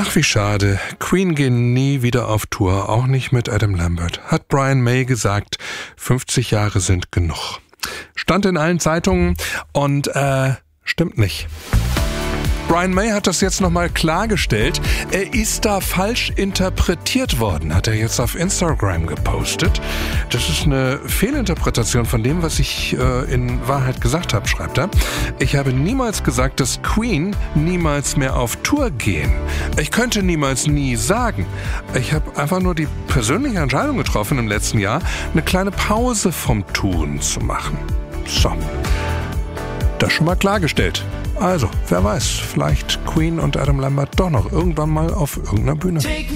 Ach, wie schade. Queen gehen nie wieder auf Tour, auch nicht mit Adam Lambert. Hat Brian May gesagt, 50 Jahre sind genug. Stand in allen Zeitungen und stimmt nicht. Brian May hat das jetzt nochmal klargestellt. Er ist da falsch interpretiert worden, hat er jetzt auf Instagram gepostet. Das ist eine Fehlinterpretation von dem, was ich in Wahrheit gesagt habe, schreibt er. Ich habe niemals gesagt, dass Queen niemals mehr auf Tour gehen. Ich könnte niemals nie sagen. Ich habe einfach nur die persönliche Entscheidung getroffen, im letzten Jahr eine kleine Pause vom Touren zu machen. So, das schon mal klargestellt. Also, wer weiß, vielleicht Queen und Adam Lambert doch noch irgendwann mal auf irgendeiner Bühne.